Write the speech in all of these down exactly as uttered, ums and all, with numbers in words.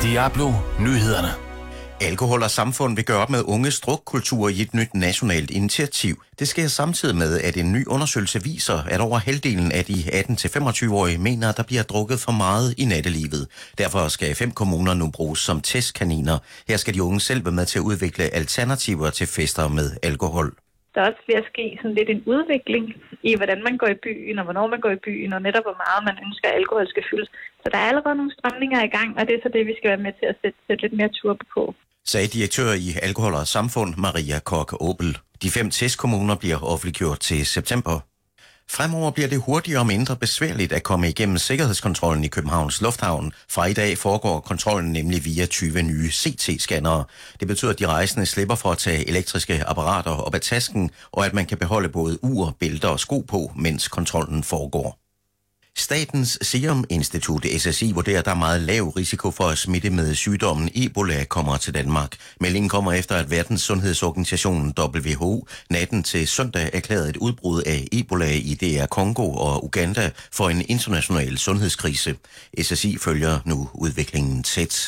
Diablo Nyhederne. Alkohol og Samfund vil gøre op med unges drukkultur i et nyt nationalt initiativ. Det sker samtidig med, at en ny undersøgelse viser, at over halvdelen af de atten til femogtyve-årige mener, at der bliver drukket for meget i nattelivet. Derfor skal fem kommuner nu bruges som testkaniner. Her skal de unge selv være med til at udvikle alternativer til fester med alkohol. Der er også ved at ske sådan lidt en udvikling i, hvordan man går i byen, og hvornår man går i byen, og netop hvor meget man ønsker, at alkohol skal fyldes. Så der er allerede nogle stramninger i gang, og det er så det, vi skal være med til at sætte, sætte lidt mere turbo på. Sagde direktør i Alkohol og Samfund, Maria Koch-Opel. De fem testkommuner bliver offentliggjort til september. Fremover bliver det hurtigere og mindre besværligt at komme igennem sikkerhedskontrollen i Københavns Lufthavn. Fra i dag foregår kontrollen nemlig via tyve nye C T-scannere. Det betyder, at de rejsende slipper for at tage elektriske apparater op af tasken, og at man kan beholde både ur, bælter og sko på, mens kontrollen foregår. Statens Serum Institut, S S I, vurderer, at der er meget lav risiko for at smitte med sygdommen Ebola kommer til Danmark. Meldingen kommer efter, at Verdens Sundhedsorganisation W H O natten til søndag erklærede et udbrud af Ebola i D R Congo og Uganda for en international sundhedskrise. S S I følger nu udviklingen tæt.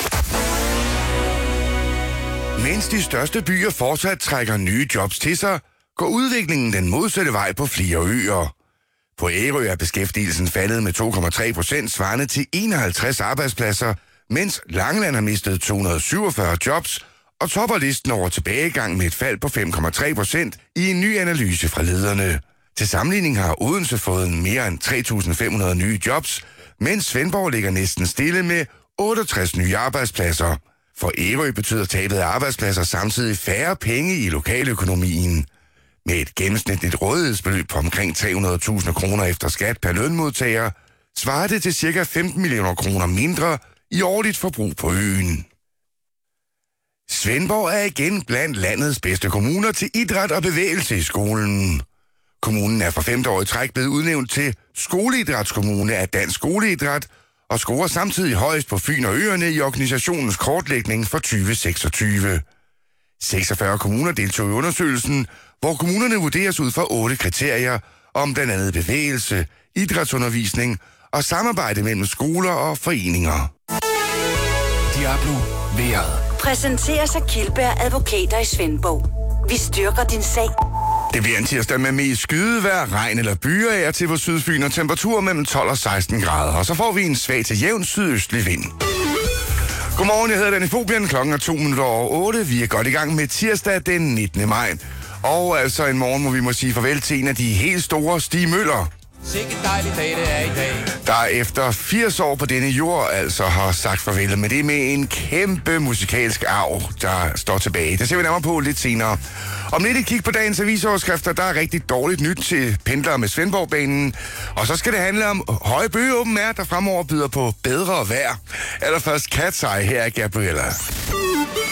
Mens de største byer fortsat trækker nye jobs til sig, går udviklingen den modsatte vej på flere øer. På Ærø er beskæftigelsen faldet med to komma tre procent, svarende til enoghalvtreds arbejdspladser, mens Langeland har mistet to hundrede syvogfyrre jobs og topper listen over tilbagegang med et fald på fem komma tre procent i en ny analyse fra lederne. Til sammenligning har Odense fået mere end tre tusind fem hundrede nye jobs, mens Svendborg ligger næsten stille med otteogtres nye arbejdspladser. For Ærø betyder tabet af arbejdspladser samtidig færre penge i lokaløkonomien. Med et gennemsnitligt rådighedsbeløb på omkring tre hundrede tusind kroner efter skat per lønmodtager, svarer det til ca. femten millioner kroner mindre i årligt forbrug på øen. Svendborg er igen blandt landets bedste kommuner til idræt og bevægelse i skolen. Kommunen er for femte år i træk blevet udnævnt til skoleidrætskommune af Dansk Skoleidræt og scorer samtidig højst på Fyn og Øerne i organisationens kortlægning for tyve seksogtyve. seksogfyrre kommuner deltog i undersøgelsen, hvor kommunerne vurderes ud fra otte kriterier om blandt andet bevægelse, idrætsundervisning og samarbejde mellem skoler og foreninger. Diablo vejret. Præsenteres af Kildberg Advokater i Svendborg. Vi styrker din sag. Det bliver en tirsdag med mest skydevejr, regn eller byer af til på Sydfyn og temperatur mellem tolv og seksten grader. Og så får vi en svag til jævn sydøstlig vind. Godmorgen, jeg hedder Danny Fobian. Klokken er to minutter over otte. Vi er godt i gang med tirsdag den nittende maj. Og altså en morgen, hvor vi må sige farvel til en af de helt store, Stig Møller. Sikke dejlig dag det er i dag. Der efter firs år på denne jord altså har sagt farvel, men det er med en kæmpe musikalsk arv, der står tilbage. Det ser vi nærmere på lidt senere. Om lidt et kig på dagens avisoverskrifter, der er rigtig dårligt nyt til pendlere med Svendborgbanen. Og så skal det handle om Høje Bøge Open Air, der fremover byder på bedre vejr. Allerførst Cat's Eye, her er Gabriella.